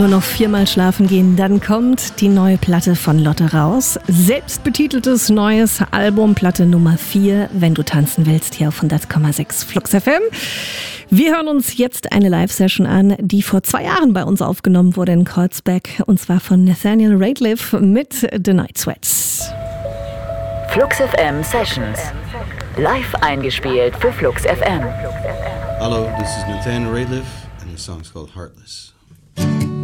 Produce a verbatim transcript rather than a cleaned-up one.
nur noch viermal schlafen gehen, dann kommt die neue Platte von Lotte raus. Selbstbetiteltes neues Album, Platte Nummer vier, wenn du tanzen willst, hier auf hundert Komma sechs Flux F M. Wir hören uns jetzt eine Live-Session an, die vor zwei Jahren bei uns aufgenommen wurde in Kreuzberg, und zwar von Nathaniel Rateliff mit The Night Sweats. Flux F M Sessions. Live eingespielt für Flux F M. Hello, this is Nathaniel Rateliff and the song's called Heartless.